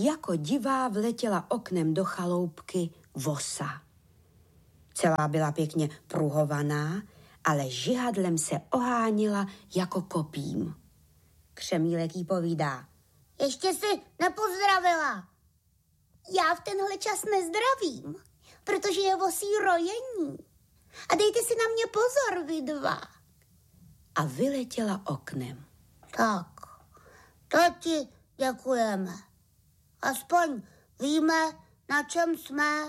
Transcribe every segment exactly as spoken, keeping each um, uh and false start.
jako divá vletěla oknem do chaloupky vosa. Celá byla pěkně pruhovaná, ale žihadlem se oháněla jako kopím. Křemílek jí povídá: Ještě si nepozdravila. Já v tenhle čas nezdravím, protože je vosí rojení. A dejte si na mě pozor, vy dva. A vyletěla oknem. Tak, to ti děkujeme. Aspoň víme, na čem jsme,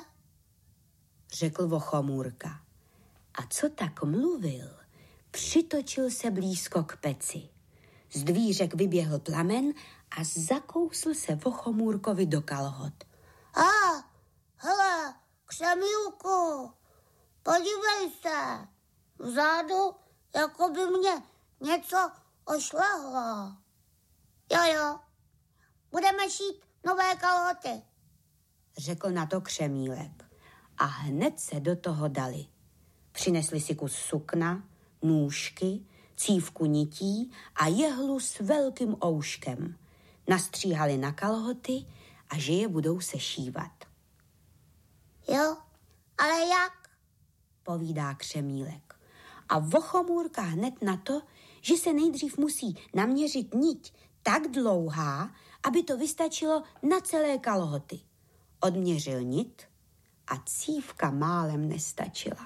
řekl Vochomůrka. A co tak mluvil, přitočil se blízko k peci. Z dvířek vyběhl plamen a zakousl se Vochomůrkovi do kalhot. A, hele, Křemílku, podívej se, vzadu, jako by mě něco ošlehlo. Jo, jo, budeme šít nové kalhoty, řekl na to Křemílek. A hned se do toho dali. Přinesli si kus sukna, nůžky, cívku nití a jehlu s velkým ouškem. Nastříhali na kalhoty a že je budou sešívat. Jo, ale jak? Povídá Křemílek. A Vochomůrka hned na to, že se nejdřív musí naměřit niť tak dlouhá, aby to vystačilo na celé kalhoty. Odměřil nit a cívka málem nestačila.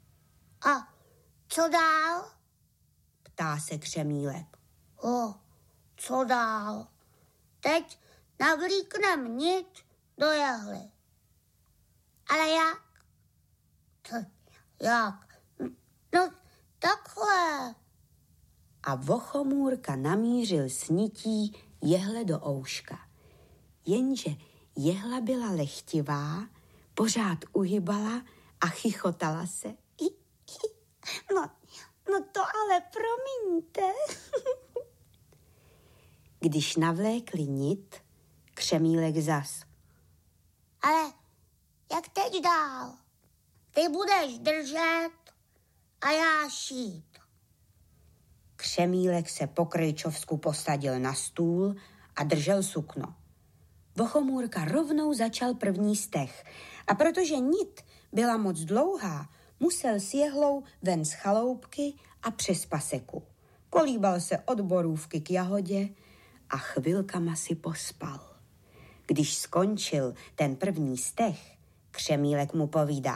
A co dál? Ptá se Křemílek. O, co dál? Teď navlíknem nit do jehly. Ale jak? To, jak? No, takhle. A Vochomůrka namířil s nití jehle do ouška. Jenže jehla byla lehtivá, pořád uhybala a chichotala se. No, no to ale promiňte. Když navlékli nit, Křemílek zas. Ale jak teď dál? Ty budeš držet a já šít. Křemílek se po krejčovsku posadil na stůl a držel sukno. Vochomůrka rovnou začal první steh a protože nit byla moc dlouhá, musel s jehlou ven z chaloupky a přes paseku. Kolíbal se od borůvky k jahodě a chvilkama si pospal. Když skončil ten první steh, Křemílek mu povídá.